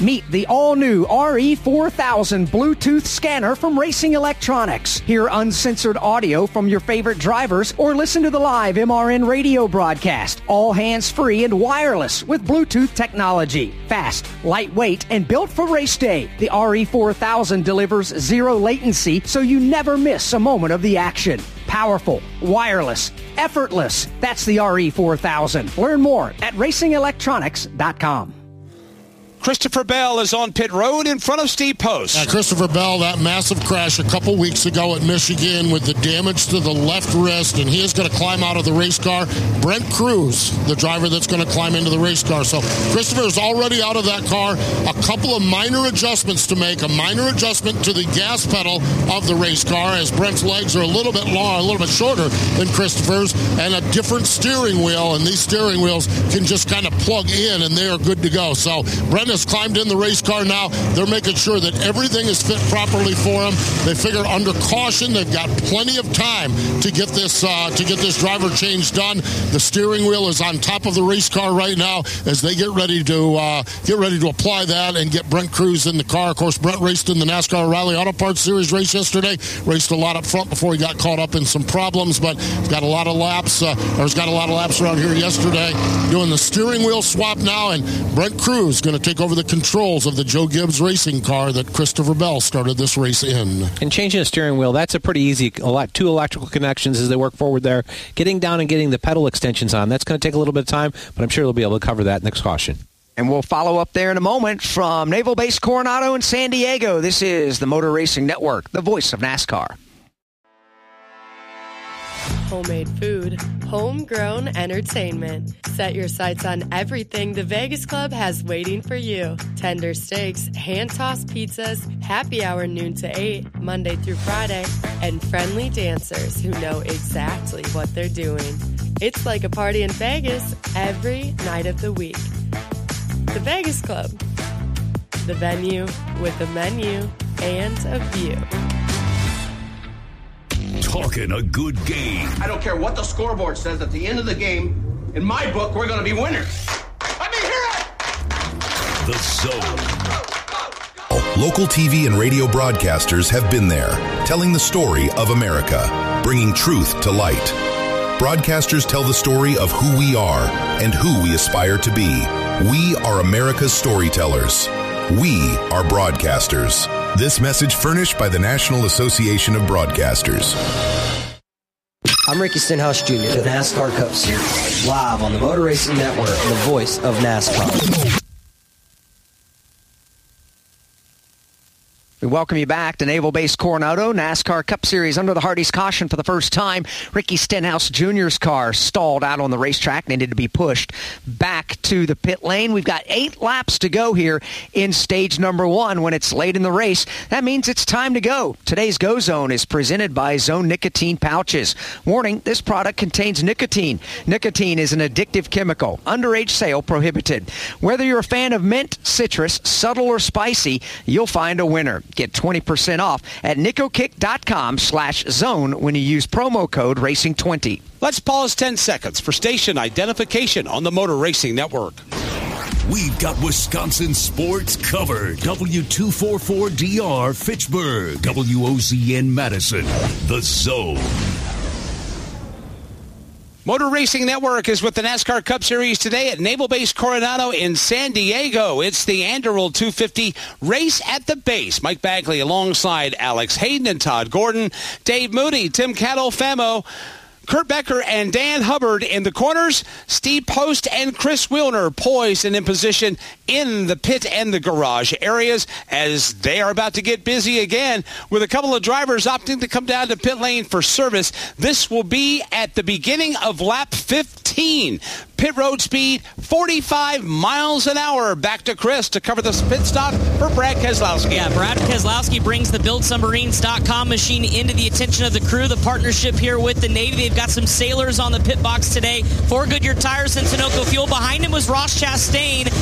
Meet the all-new RE4000 Bluetooth scanner from Racing Electronics. Hear uncensored audio from your favorite drivers or listen to the live MRN radio broadcast. All hands-free and wireless with Bluetooth technology. Fast, lightweight, and built for race day. The RE4000 delivers zero latency so you never miss a moment of the action. Powerful, wireless, effortless. That's the RE4000. Learn more at racingelectronics.com. Christopher Bell is on pit road in front of Steve Post. Christopher Bell, that massive crash a couple weeks ago at Michigan with the damage to the left wrist, and he is going to climb out of the race car. Brent Cruz, the driver that's going to climb into the race car. So Christopher is already out of that car. A couple of minor adjustments to make. A minor adjustment to the gas pedal of the race car, as Brent's legs are a little bit long, a little bit shorter than Christopher's, and a different steering wheel, and these steering wheels can just kind of plug in, and they are good to go. So Brent has climbed in the race car now. They're making sure that everything is fit properly for him. They figure under caution they've got plenty of time to get this driver change done. The steering wheel is on top of the race car right now as they get ready to apply that and get Brent Cruz in the car. Of course, Brent raced in the NASCAR O'Reilly Auto Parts Series race yesterday. Raced a lot up front before he got caught up in some problems, but he's got a lot of laps. He's got a lot of laps around here yesterday. Doing the steering wheel swap now, and Brent Cruz going to take over the controls of the Joe Gibbs racing car that Christopher Bell started this race in. And changing a steering wheel, that's a pretty easy, two electrical connections as they work forward there. Getting down and getting the pedal extensions on, that's going to take a little bit of time, but I'm sure they'll be able to cover that next caution. And we'll follow up there in a moment from Naval Base Coronado in San Diego. This is the Motor Racing Network, the voice of NASCAR. Homemade food, homegrown entertainment. Set your sights on everything the Vegas Club has waiting for you. Tender steaks, hand-tossed pizzas, happy hour noon to 8, Monday through Friday, and friendly dancers who know exactly what they're doing. It's like a party in Vegas every night of the week. The Vegas Club, the venue with a menu and a view. Talking a good game. I don't care what the scoreboard says at the end of the game. In my book, we're going to be winners. Let me hear it! The Zone. Local TV and radio broadcasters have been there, telling the story of America, bringing truth to light. Broadcasters tell the story of who we are and who we aspire to be. We are America's storytellers. We are broadcasters. This message furnished by the National Association of Broadcasters. I'm Ricky Stenhouse Jr., the NASCAR Cup Series, live on the Motor Racing Network, the voice of NASCAR. We welcome you back to Naval Base Coronado, NASCAR Cup Series under the Hardee's caution for the first time. Ricky Stenhouse Jr.'s car stalled out on the racetrack, needed to be pushed back to the pit lane. We've got 8 laps to go here in stage number 1 when it's late in the race. That means it's time to go. Today's Go Zone is presented by Zone Nicotine Pouches. Warning, this product contains nicotine. Nicotine is an addictive chemical. Underage sale prohibited. Whether you're a fan of mint, citrus, subtle, or spicy, you'll find a winner. Get 20% off at nicokick.com/zone when you use promo code RACING20. Let's pause 10 seconds for station identification on the Motor Racing Network. We've got Wisconsin sports covered. W244DR Fitchburg, WOZN Madison, The Zone. Motor Racing Network is with the NASCAR Cup Series today at Naval Base Coronado in San Diego. It's the Anderl 250 race at the base. Mike Bagley alongside Alex Hayden and Todd Gordon, Dave Moody, Tim Catalfamo, Kurt Becker and Dan Hubbard in the corners. Steve Post and Chris Wilner poised and in position in the pit and the garage areas as they are about to get busy again with a couple of drivers opting to come down to pit lane for service. This will be at the beginning of lap 15. Pit road speed, 45 miles an hour. Back to Chris to cover the pit stop for Brad Keselowski. Yeah, Brad Keselowski brings the BuildSubmarines.com machine into the attention of the crew. The partnership here with the Navy. They've got some sailors on the pit box today for Goodyear Tires and Sunoco Fuel. Behind him was Ross Chastain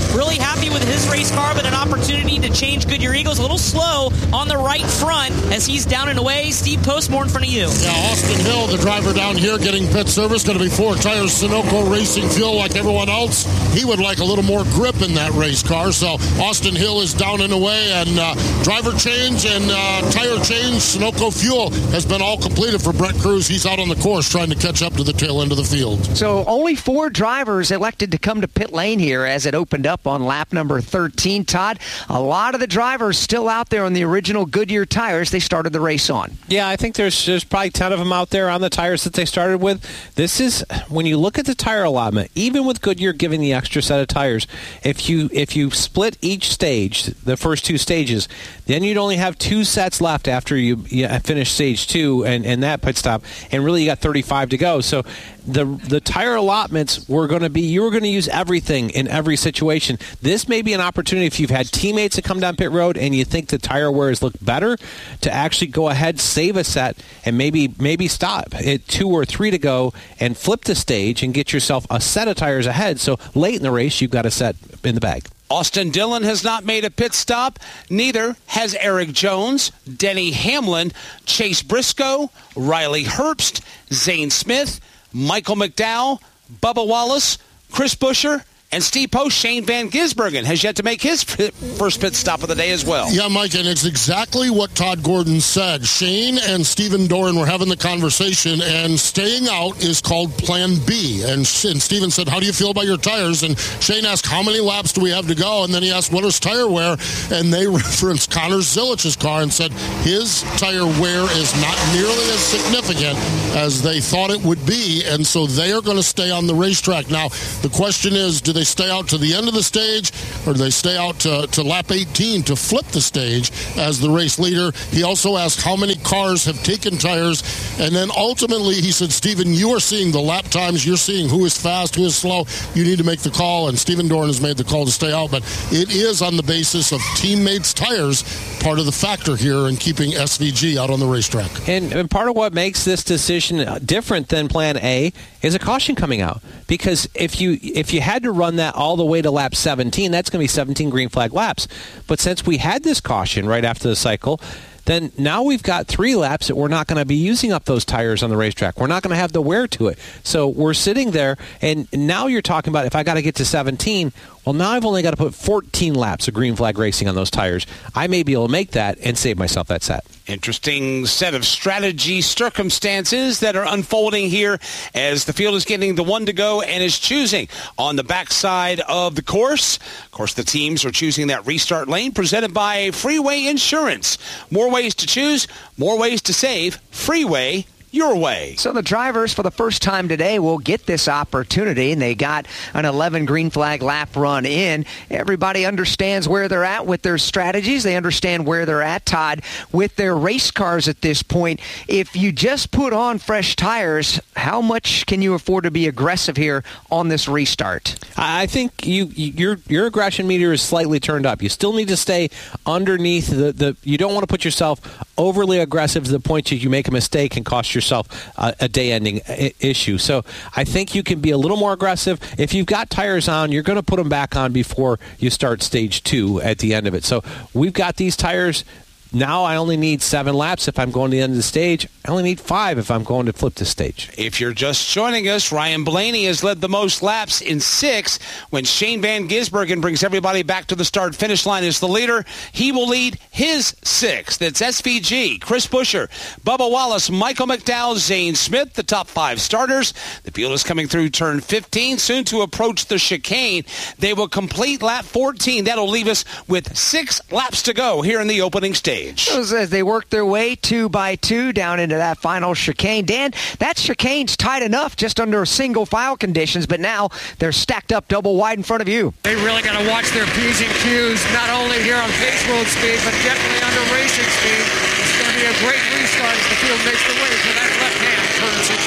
really happy with his race car, but an opportunity to change Goodyear Eagles. A little slow on the right front as he's down and away. Steve Postmore in front of you. Yeah, Austin Hill, the driver down here getting pit service, going to be 4 tires Sunoco Racing Fuel like everyone else. He would like a little more grip in that race car, so Austin Hill is down and away, and driver change and tire change, Sunoco Fuel has been all completed for Brent Cruz. He's out on the course trying to catch up to the tail end of the field. So only 4 drivers elected to come to pit lane here as it opened up on lap number 13. Todd, a lot of the drivers still out there on the original Goodyear tires they started the race on. Yeah, I think there's probably 10 of them out there on the tires that they started with. This is, when you look at the tire allotment, even with Goodyear giving the extra set of tires, if you split each stage, the first 2 stages, then you'd only have 2 sets left after you finish stage 2 and that pit stop, and really you got 35 to go. So the tire allotments were going to be, you were going to use everything in every situation. This may be an opportunity if you've had teammates that come down pit road and you think the tire wears look better, to actually go ahead, save a set, and maybe stop at 2 or 3 to go and flip the stage and get yourself a set of tires ahead. So late in the race, you've got a set in the bag. Austin Dillon has not made a pit stop. Neither has Eric Jones, Denny Hamlin, Chase Briscoe, Riley Herbst, Zane Smith, Michael McDowell, Bubba Wallace, Chris Buescher, and Steve Post. Shane Van Gisbergen has yet to make his first pit stop of the day as well. Yeah, Mike, and it's exactly what Todd Gordon said. Shane and Stephen Doran were having the conversation, and staying out is called Plan B. And Stephen said, how do you feel about your tires? And Shane asked, how many laps do we have to go? And then he asked, what is tire wear? And they referenced Connor Zilich's car and said his tire wear is not nearly as significant as they thought it would be, and so they are going to stay on the racetrack. Now, the question is, do they stay out to the end of the stage, or do they stay out to lap 18 to flip the stage as the race leader? He also asked how many cars have taken tires, and then ultimately he said, Stephen, you are seeing the lap times, you're seeing who is fast, who is slow, you need to make the call, and Stephen Doran has made the call to stay out, but it is on the basis of teammates' tires, part of the factor here in keeping SVG out on the racetrack. And part of what makes this decision different than Plan A is a caution coming out, because if you had to run that all the way to lap 17, that's going to be 17 green flag laps. But since we had this caution right after the cycle, then now we've got 3 laps that we're not going to be using up those tires on the racetrack. We're not going to have the wear to it. So we're sitting there, and now you're talking about if I got to get to 17, well, now I've only got to put 14 laps of green flag racing on those tires. I may be able to make that and save myself that set. Interesting set of strategy circumstances that are unfolding here as the field is getting the 1 to go and is choosing on the backside of the course. Of course, the teams are choosing that restart lane presented by Freeway Insurance. More ways to choose, more ways to save. Freeway your way. So the drivers for the first time today will get this opportunity, and they got an 11 green flag lap run in. Everybody understands where they're at with their strategies. They understand where they're at, Todd, with their race cars at this point. If you just put on fresh tires, how much can you afford to be aggressive here on this restart? I think your aggression meter is slightly turned up. You still need to stay underneath the you don't want to put yourself overly aggressive to the point that you make a mistake and cost yourself a day-ending issue. So I think you can be a little more aggressive. If you've got tires on, you're going to put them back on before you start stage 2 at the end of it. So we've got these tires. Now I only need 7 laps if I'm going to the end of the stage. I only need 5 if I'm going to flip the stage. If you're just joining us, Ryan Blaney has led the most laps in 6. When Shane Van Gisbergen brings everybody back to the start-finish line as the leader, he will lead his 6. That's SVG, Chris Buescher, Bubba Wallace, Michael McDowell, Zane Smith, the top 5 starters. The field is coming through turn 15, soon to approach the chicane. They will complete lap 14. That'll leave us with 6 laps to go here in the opening stage. As they work their way 2 by 2 down into that final chicane. Dan, that chicane's tight enough just under single file conditions, but now they're stacked up double wide in front of you. They really got to watch their P's and Q's, not only here on pace road speed, but definitely under racing speed. It's going to be a great restart as the field makes the way for that left hand turn 16.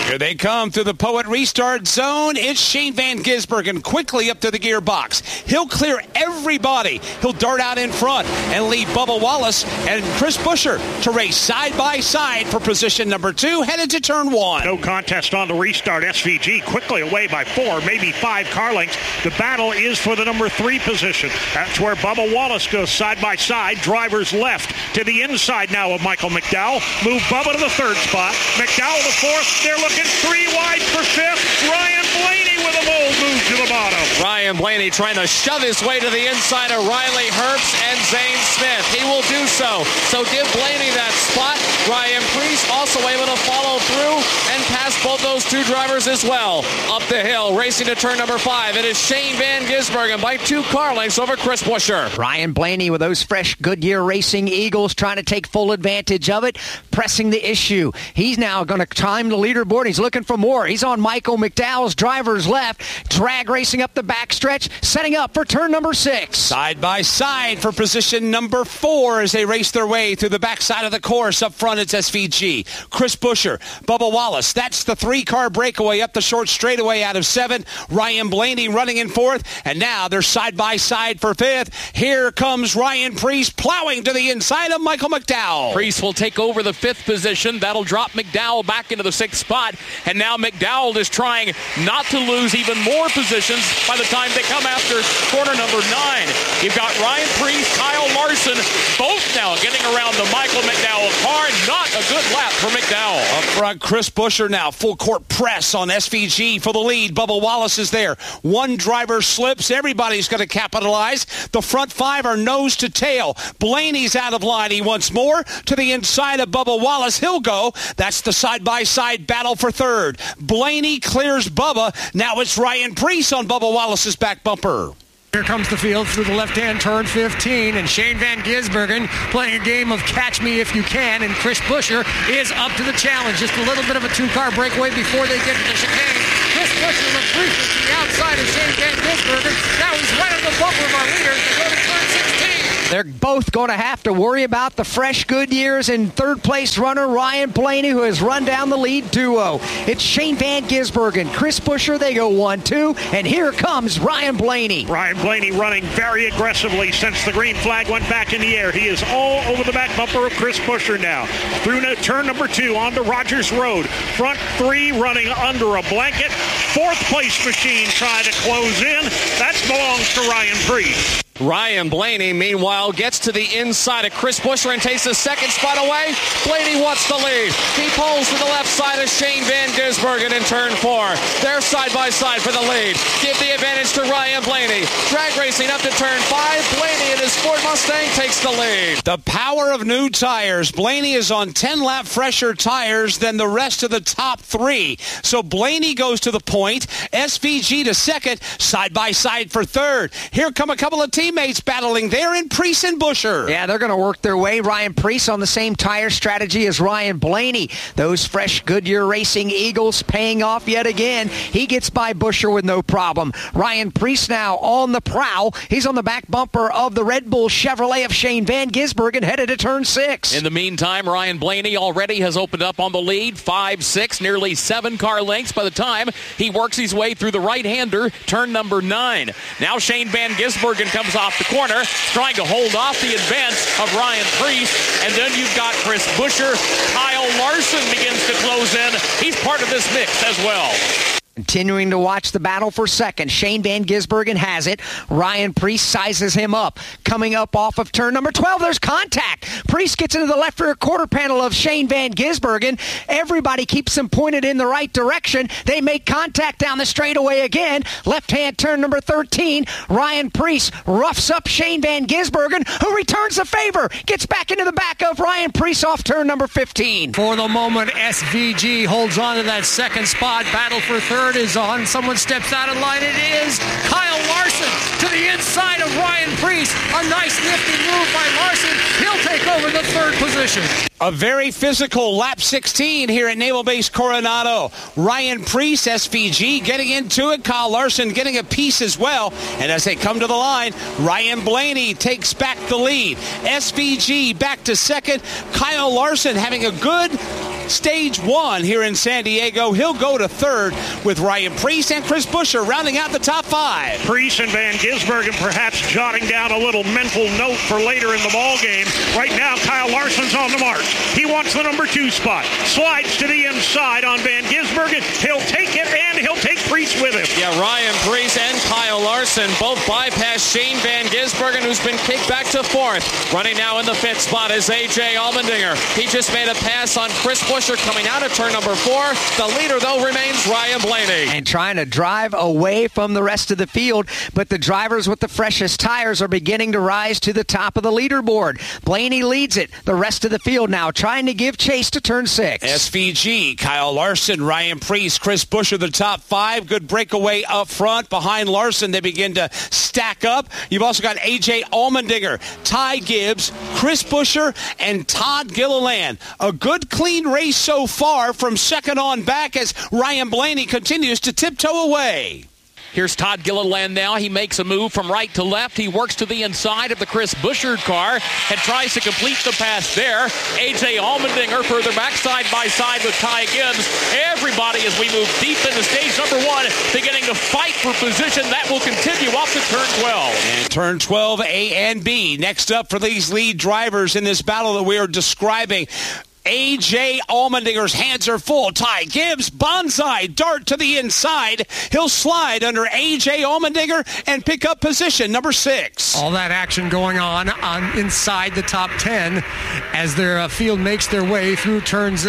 Here they come through the Poet restart zone. It's Shane Van Gisbergen quickly up to the gearbox. He'll clear everybody. He'll dart out in front and lead Bubba Wallace and Chris Buescher to race side by side for position number 2, headed to turn 1. No contest on the restart. SVG quickly away by 4, maybe 5 car lengths. The battle is for the number 3 position. That's where Bubba Wallace goes side by side. Drivers left to the inside now of Michael McDowell. Move Bubba to the 3rd spot. McDowell to 4th. They're looking 3 wide for 5th. Ryan Blaney with a bold move to the bottom. Ryan Blaney trying to shove his way to the inside of Riley Herbst and Zane Smith. He will do so. So give Blaney that spot. Ryan Preece also able to follow through and pass both those 2 drivers as well. Up the hill, racing to turn number 5. It is Shane Van Gisbergen by 2 car lengths over Chris Buescher. Ryan Blaney with those fresh Goodyear Racing Eagles trying to take full advantage of it, pressing the issue. He's now going to climb the leaderboard. He's looking for more. He's on Michael McDowell's driver's left. Drag racing up the backstretch, setting up for turn number 6. Side by side for position number 4 as they race their way through the backside of the course. Up front, it's SVG. Chris Buescher, Bubba Wallace. That's the 3-car breakaway up the short straightaway out of 7. Ryan Blaney running in 4th. And now they're side by side for 5th. Here comes Ryan Preece plowing to the inside of Michael McDowell. Preece will take over the 5th position. That'll drop McDowell back into the 6th spot. And now McDowell is trying not to lose even more positions by the time they come after corner number 9. You've got Ryan Preece, Kyle Larson, both now getting around the Michael McDowell car. Not a good lap for McDowell. Up front, Chris Buescher now. Full court press on SVG for the lead. Bubba Wallace is there. 1 driver slips. Everybody's going to capitalize. The front 5 are nose to tail. Blaney's out of line. He wants more to the inside of Bubba Wallace. He'll go. That's the side-by-side battle for 3rd. Blaney clears Bubba. Now it's Ryan Preece on Bubba Wallace's back bumper. Here comes the field through the left-hand turn 15, and Shane Van Gisbergen playing a game of catch me if you can, and Chris Buescher is up to the challenge. Just a little bit of a 2-car breakaway before they get to the chicane. Chris Buescher looks briefly to the outside of Shane Van Gisbergen. Now he's right on the bumper of our leaders to go to turn 16. They're both going to have to worry about the fresh Goodyears and 3rd place runner Ryan Blaney, who has run down the lead duo. It's Shane Van Gisbergen, Chris Buescher. They go 1-2, and here comes Ryan Blaney. Ryan Blaney running very aggressively since the green flag went back in the air. He is all over the back bumper of Chris Buescher now. Through turn number 2 onto Rogers Road. Front 3 running under a blanket. 4th place machine trying to close in. That belongs to Ryan Preece. Ryan Blaney, meanwhile, gets to the inside of Chris Buescher and takes the 2nd spot away. Blaney wants the lead. He pulls to the left side of Shane Van Gisbergen in turn 4. They're side by side for the lead. Give the advantage to Ryan Blaney. Drag racing up to turn 5. Blaney in his Ford Mustang takes the lead. The power of new tires. Blaney is on 10-lap fresher tires than the rest of the top 3. So Blaney goes to the point. SVG to 2nd. Side by side for 3rd. Here come a couple of teammates battling there in Preece and Buescher. Yeah, they're going to work their way. Ryan Preece on the same tire strategy as Ryan Blaney. Those fresh Goodyear Racing Eagles paying off yet again. He gets by Buescher with no problem. Ryan Preece now on the prowl. He's on the back bumper of the Red Bull Chevrolet of Shane Van Gisbergen, headed to turn 6. In the meantime, Ryan Blaney already has opened up on the lead. 5-6, nearly 7 car lengths by the time he works his way through the right-hander, turn number 9. Now Shane Van Gisbergen comes off the corner, trying to hold off the advance of Ryan Preece. And then you've got Chris Buescher. Kyle Larson begins to close in. He's part of this mix as well. Continuing to watch the battle for 2nd. Shane Van Gisbergen has it. Ryan Preece sizes him up. Coming up off of turn number 12, there's contact. Preece gets into the left rear quarter panel of Shane Van Gisbergen. Everybody keeps him pointed in the right direction. They make contact down the straightaway again. Left-hand turn number 13. Ryan Preece roughs up Shane Van Gisbergen, who returns the favor. Gets back into the back of Ryan Preece off turn number 15. For the moment, SVG holds on to that 2nd spot. Battle for 3rd is on. Someone steps out of line. It is Kyle Larson to the inside of Ryan Preece. A nice nifty move by Larson. He'll take over the 3rd position. A very physical lap 16 here at Naval Base Coronado. Ryan Preece, SVG, getting into it. Kyle Larson getting a piece as well. And as they come to the line, Ryan Blaney takes back the lead. SVG back to 2nd. Kyle Larson having a good stage 1 here in San Diego. He'll go to third with Ryan Preece and Chris Buescher rounding out the top 5. Preece and Van Gisbergen perhaps jotting down a little mental note for later in the ball game. Right now, Kyle Larson's on the march. He wants the number 2 spot. Slides to the inside on Van Gisbergen. He'll take it, and he'll take Preece with him. Yeah, Ryan Preece and Kyle Larson both bypass Shane Van Gisbergen, who's been kicked back to 4th. Running now in the 5th spot is A.J. Allmendinger. He just made a pass on Chris Buescher coming out of turn number 4. The leader, though, remains Ryan Blaney. And trying to drive away from the rest of the field, but the drivers with the freshest tires are beginning to rise to the top of the leaderboard. Blaney leads it. The rest of the field now trying to give chase to turn 6. SVG, Kyle Larson, Ryan Preece, Chris Buescher, the top 5. Good breakaway up front. Behind Larson, they begin to stack up. You've also got A.J. Allmendinger, Ty Gibbs, Chris Buescher, and Todd Gilliland. A good, clean race so far from second on back as Ryan Blaney continues to tiptoe away. Here's Todd Gilliland now. He makes a move from right to left. He works to the inside of the Chris Buescher car and tries to complete the pass there. A.J. Allmendinger further back side by side with Ty Gibbs. Everybody, as we move deep into stage number 1, beginning to fight for position. That will continue up to turn 12. And turn 12, A and B. Next up for these lead drivers in this battle that we are describing. A.J. Allmendinger's hands are full. Ty Gibbs, bonsai, dart to the inside. He'll slide under A.J. Allmendinger and pick up position number 6. All that action going on inside the top 10 as their field makes their way through turns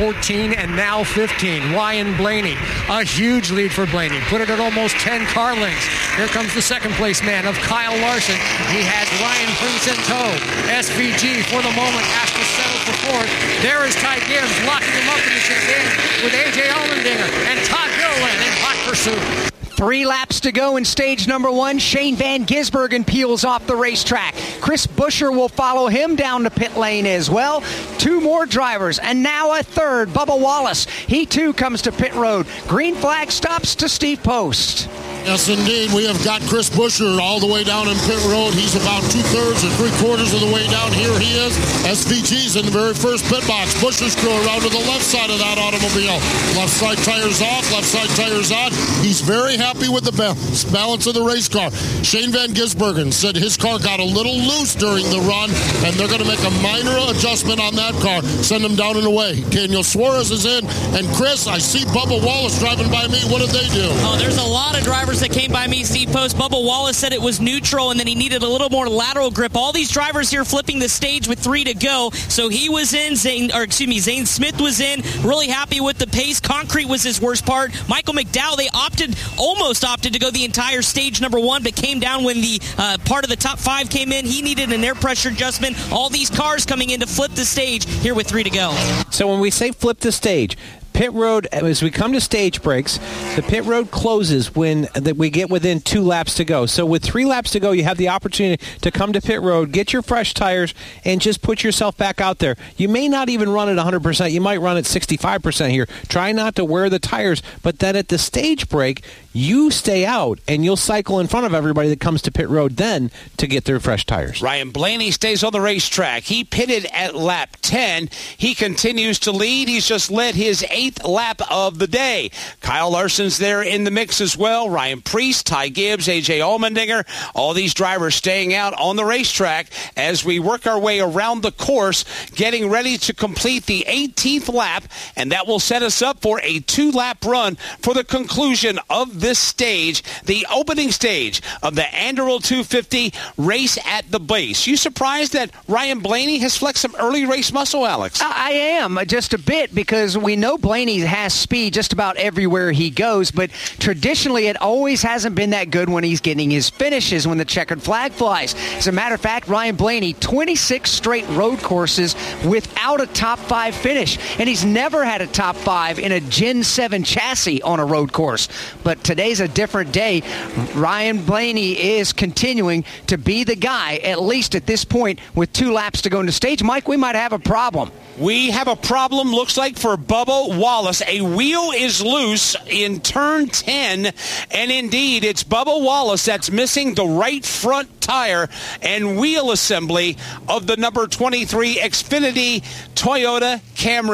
14 and now 15. Ryan Blaney, a huge lead for Blaney. Put it at almost 10 car lengths. Here comes the second place man of Kyle Larson. He has Ryan Preece in tow. SVG for the moment has to settle for 4th. There is Ty Gibbs locking him up in the chicane with A.J. Allmendinger and Todd Gilliland in hot pursuit. 3 laps to go in stage number 1. Shane Van Gisbergen peels off the racetrack. Chris Buescher will follow him down to pit lane as well. 2 more drivers, and now a third, Bubba Wallace. He too comes to pit road. Green flag stops to Steve Post. Yes, indeed. We have got Chris Buescher all the way down in pit road. He's about 2/3 or 3/4 of the way down. Here he is. SVG's in the very first pit box. Buescher's crew around to the left side of that automobile. Left side tires off, left side tires on. He's very happy with the balance of the race car. Shane Van Gisbergen said his car got a little loose during the run, and they're going to make a minor adjustment on that car. Send him down and away. Daniel Suarez is in, and Chris, I see Bubba Wallace driving by me. What did they do? Oh, there's a lot of drivers that came by me, Steve Post. Bubba Wallace said it was neutral and then he needed a little more lateral grip. All these drivers here flipping the stage with 3 to go. So he was in. Zane Smith was in. Really happy with the pace. Concrete was his worst part. Michael McDowell, they almost opted to go the entire stage number 1, but came down when the part of the top 5 came in. He needed an air pressure adjustment. All these cars coming in to flip the stage here with 3 to go. So when we say flip the stage, pit road, as we come to stage breaks, the pit road closes when we get within 2 laps to go. So with 3 laps to go, you have the opportunity to come to pit road, get your fresh tires, and just put yourself back out there. You may not even run at 100%. You might run at 65% here. Try not to wear the tires, but then at the stage break, you stay out, and you'll cycle in front of everybody that comes to pit road then to get their fresh tires. Ryan Blaney stays on the racetrack. He pitted at lap 10. He continues to lead. He's just led his 8th lap of the day. Kyle Larson's there in the mix as well. Ryan Preece, Ty Gibbs, A.J. Allmendinger, all these drivers staying out on the racetrack as we work our way around the course, getting ready to complete the 18th lap, and that will set us up for a 2-lap run for the conclusion of this stage, the opening stage of the Anduril 250 race at the base. You surprised that Ryan Blaney has flexed some early race muscle, Alex? I am, just a bit, because we know Blaney has speed just about everywhere he goes, but traditionally it always hasn't been that good when he's getting his finishes when the checkered flag flies. As a matter of fact, Ryan Blaney, 26 straight road courses without a top 5 finish, and he's never had a top 5 in a Gen 7 chassis on a road course. But today's a different day. Ryan Blaney is continuing to be the guy, at least at this point, with 2 laps to go into stage. Mike, we might have a problem. We have a problem, looks like, for Bubba Wallace. A wheel is loose in turn 10, and indeed, it's Bubba Wallace that's missing the right front tire and wheel assembly of the number 23 Xfinity Toyota Camry.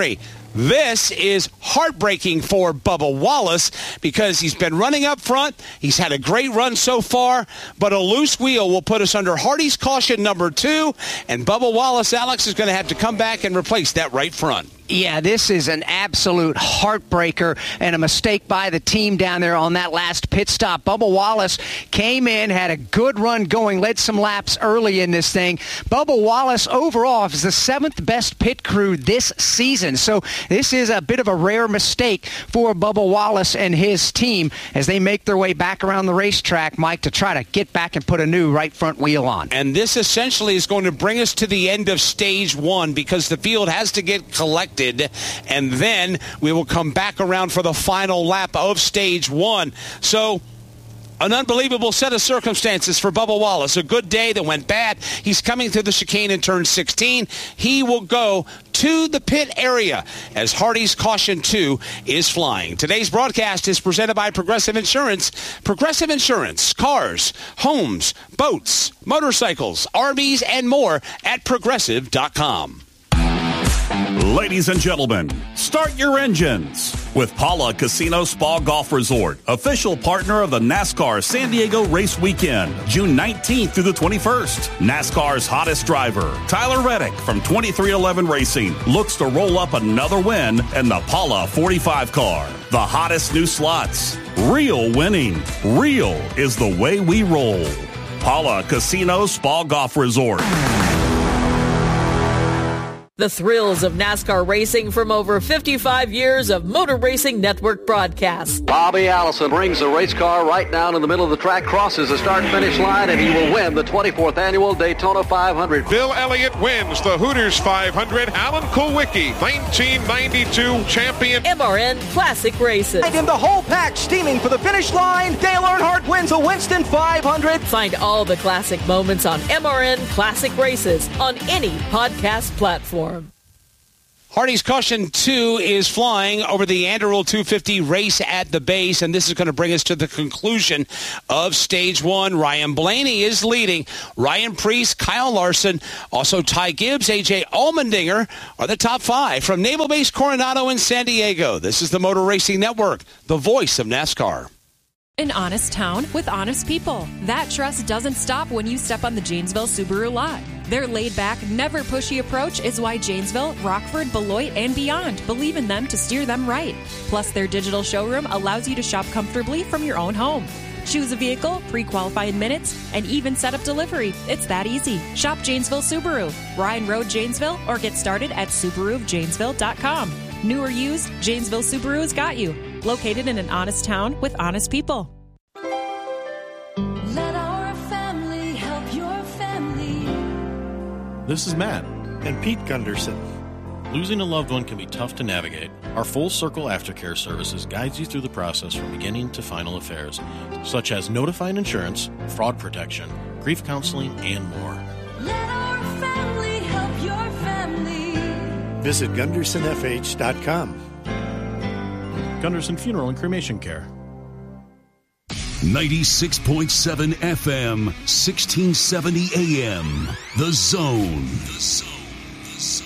This is heartbreaking for Bubba Wallace because he's been running up front. He's had a great run so far, but a loose wheel will put us under Hardy's caution number 2, and Bubba Wallace, Alex, is going to have to come back and replace that right front. Yeah, this is an absolute heartbreaker and a mistake by the team down there on that last pit stop. Bubba Wallace came in, had a good run going, led some laps early in this thing. Bubba Wallace overall is the 7th best pit crew this season. So this is a bit of a rare mistake for Bubba Wallace and his team as they make their way back around the racetrack, Mike, to try to get back and put a new right front wheel on. And this essentially is going to bring us to the end of stage 1 because the field has to get collected. And then we will come back around for the final lap of stage 1. So an unbelievable set of circumstances for Bubba Wallace. A good day that went bad. He's coming through the chicane in turn 16. He will go to the pit area as Hardy's caution 2 is flying. Today's broadcast is presented by Progressive Insurance. Progressive Insurance, cars, homes, boats, motorcycles, RVs, and more at Progressive.com. Ladies and gentlemen, start your engines with Pala Casino Spa Golf Resort, official partner of the NASCAR San Diego Race Weekend, June 19th through the 21st. NASCAR's hottest driver, Tyler Reddick from 2311 Racing, looks to roll up another win in the Pala 45 car. The hottest new slots, real winning. Real is the way we roll. Pala Casino Spa Golf Resort. The thrills of NASCAR racing from over 55 years of Motor Racing Network broadcasts. Bobby Allison brings the race car right down in the middle of the track, crosses the start-finish line, and he will win the 24th annual Daytona 500. Bill Elliott wins the Hooters 500. Alan Kulwicki, 1992 champion. MRN Classic Races. And in the whole pack, steaming for the finish line, Dale Earnhardt wins the Winston 500. Find all the classic moments on MRN Classic Races on any podcast platform. Hardy's caution 2 is flying over the Anderle 250 race at the base, and this is going to bring us to the conclusion of stage 1. Ryan Blaney is leading. Ryan Preece, Kyle Larson, also Ty Gibbs, A.J. Allmendinger are the top 5 from Naval Base Coronado in San Diego. This is the Motor Racing Network, the voice of NASCAR. An honest town with honest people. That trust doesn't stop when you step on the Janesville Subaru lot. Their laid-back, never pushy approach is why Janesville, Rockford, Beloit, and beyond believe in them to steer them right. Plus, their digital showroom allows you to shop comfortably from your own home. Choose a vehicle, pre-qualify in minutes, and even set up delivery. It's that easy. Shop Janesville Subaru, Ryan Road, Janesville, or get started at SubaruofJanesville.com. New or used, Janesville Subaru has got you. Located in an honest town with honest people. Let our family help your family. This is Matt and Pete Gunderson. Losing a loved one can be tough to navigate. Our Full Circle Aftercare Services guides you through the process from beginning to final affairs, such as notifying insurance, fraud protection, grief counseling, and more. Let our family help your family. Visit GundersonFH.com. Gunderson Funeral and Cremation Care. 96.7 FM, 1670 AM. The Zone. The Zone. The Zone.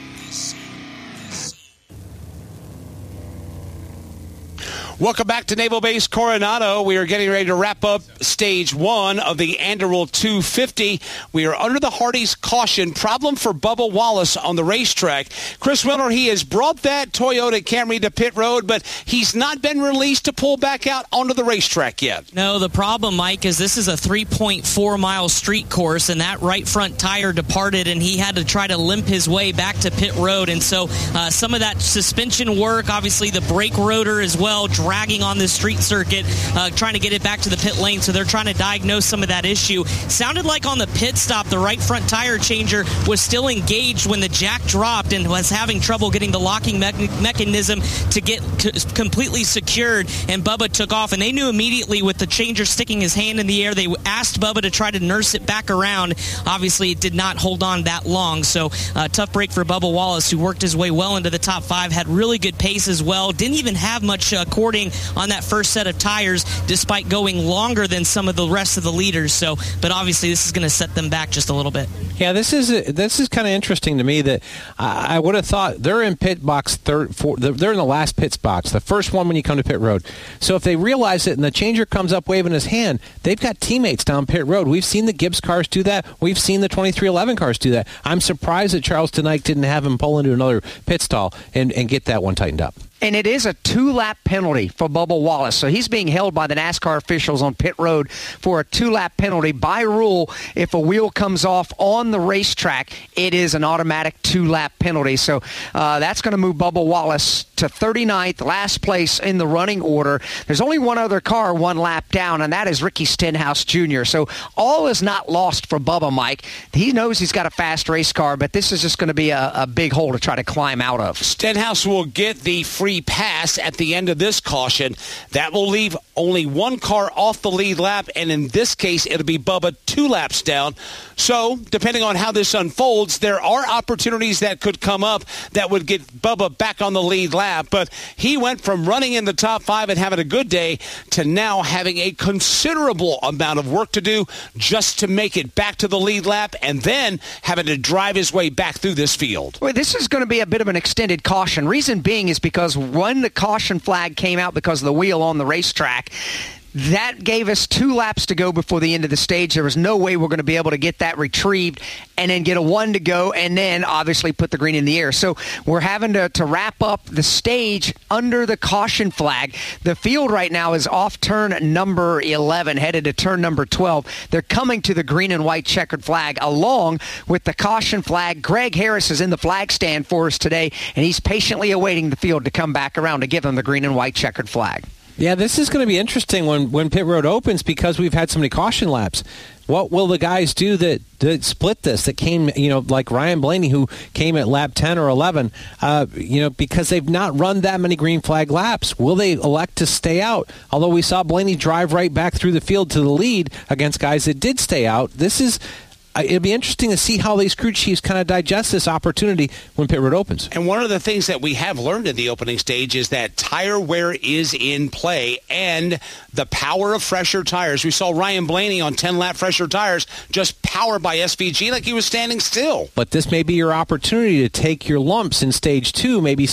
Welcome back to Naval Base Coronado. We are getting ready to wrap up stage 1 of the Anderle 250. We are under the Hardy's caution. Problem for Bubba Wallace on the racetrack. Chris Miller, he has brought that Toyota Camry to pit road, but he's not been released to pull back out onto the racetrack yet. No, the problem, Mike, is this is a 3.4-mile street course, and that right front tire departed, and he had to try to limp his way back to pit road. And so some of that suspension work, obviously the brake rotor as well, dragging on this street circuit, trying to get it back to the pit lane, so they're trying to diagnose some of that issue. Sounded like on the pit stop, the right front tire changer was still engaged when the jack dropped and was having trouble getting the locking mechanism to get completely secured, and Bubba took off, and they knew immediately with the changer sticking his hand in the air. They asked Bubba to try to nurse it back around. Obviously, it did not hold on that long, so tough break for Bubba Wallace, who worked his way well into the top 5, had really good pace as well, didn't even have much quarter supporting on that first set of tires, despite going longer than some of the rest of the leaders. So, but obviously this is going to set them back just a little bit. Yeah, this is kind of interesting to me that I would have thought they're in pit box they're in the last pit box, the first one when you come to pit road. So if they realize it and the changer comes up waving his hand, they've got teammates down pit road. We've seen the Gibbs cars do that. We've seen the 2311 cars do that. I'm surprised that Charles Denike didn't have him pull into another pit stall and get that one tightened up. And it is a 2-lap penalty for Bubba Wallace. So he's being held by the NASCAR officials on pit road for a 2-lap penalty. By rule, if a wheel comes off on the racetrack, it is an automatic 2-lap penalty. So that's going to move Bubba Wallace to 39th, last place in the running order. There's only one other car 1 lap down, and that is Ricky Stenhouse Jr. So all is not lost for Bubba, Mike. He knows he's got a fast race car, but this is just going to be a big hole to try to climb out of. Stenhouse will get the free pass at the end of this caution. That will leave only one car off the lead lap, and in this case, it'll be Bubba 2 laps down. So, depending on how this unfolds, there are opportunities that could come up that would get Bubba back on the lead lap, but he went from running in the top 5 and having a good day to now having a considerable amount of work to do just to make it back to the lead lap and then having to drive his way back through this field. Well, this is going to be a bit of an extended caution. Reason being is because when the caution flag came out because of the wheel on the racetrack, that gave us 2 laps to go before the end of the stage. There was no way we're going to be able to get that retrieved and then get a 1 to go and then obviously put the green in the air. So we're having to wrap up the stage under the caution flag. The field right now is off turn number 11, headed to turn number 12. They're coming to the green and white checkered flag along with the caution flag. Greg Harris is in the flag stand for us today, and he's patiently awaiting the field to come back around to give them the green and white checkered flag. Yeah, this is going to be interesting when pit road opens because we've had so many caution laps. What will the guys do that split this, that came, like Ryan Blaney, who came at lap 10 or 11, because they've not run that many green flag laps? Will they elect to stay out? Although we saw Blaney drive right back through the field to the lead against guys that did stay out. It'll be interesting to see how these crew chiefs kind of digest this opportunity when pit road opens. And one of the things that we have learned in the opening stage is that tire wear is in play and the power of fresher tires. We saw Ryan Blaney on 10-lap fresher tires just powered by SVG like he was standing still. But this may be your opportunity to take your lumps in stage 2, maybe